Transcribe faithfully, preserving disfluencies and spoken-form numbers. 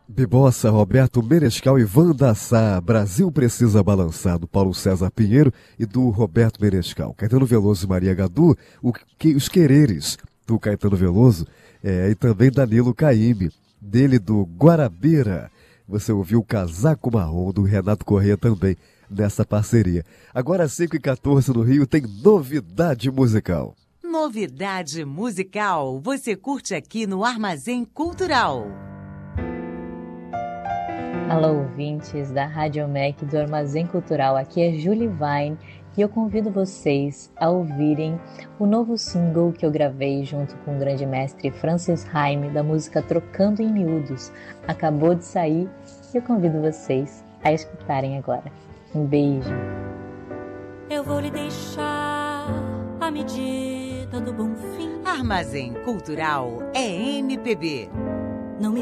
Bibossa, Roberto Menescal e Wanda Sá. Brasil Precisa Balançar, do Paulo César Pinheiro e do Roberto Menescal. Caetano Veloso e Maria Gadu, o que, Os Quereres, do Caetano Veloso, é, e também Danilo Caymmi, dele do Guarabira. Você ouviu o Casaco Marrom, do Renato Corrêa também, nessa parceria. Agora, às cinco e quatorze no Rio, tem novidade musical. Novidade musical, você curte aqui no Armazém Cultural. Alô, ouvintes da Rádio M E C do Armazém Cultural, aqui é Julie Vine e eu convido vocês a ouvirem o novo single que eu gravei junto com o grande mestre Francis Haime, da música Trocando em Miúdos. Acabou de sair e eu convido vocês a escutarem agora. Um beijo. Eu vou lhe deixar a medida do bom fim. Armazém Cultural é M P B.